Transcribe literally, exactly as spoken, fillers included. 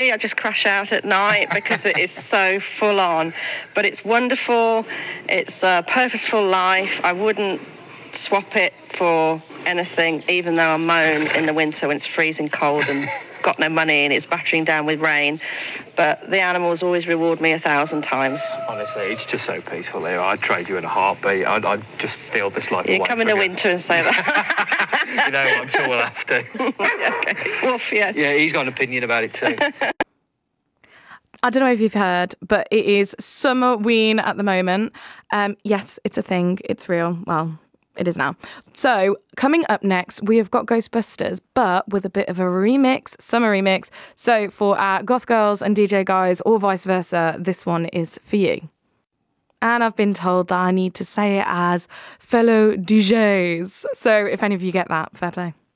Usually I just crash out at night because it is so full on. But it's wonderful. It's a purposeful life. I wouldn't swap it for anything, even though I moan in the winter when it's freezing cold and got no money and it's battering down with rain. But the animals always reward me a thousand times. Honestly, it's just so peaceful here. I'd trade you in a heartbeat. I'd, I'd just steal this life You away come in from the you. winter and say that. You know what, I'm sure we'll have to. Okay. Wolf, yes. Yeah, he's got an opinion about it too. I don't know if you've heard, but it is Summerween at the moment. Um, yes, it's a thing. It's real. Well, it is now. So coming up next, we have got Ghostbusters, but with a bit of a remix, summer remix. So for our goth girls and D J guys, or vice versa, this one is for you. And I've been told that I need to say it as fellow D Js. So if any of you get that, fair play.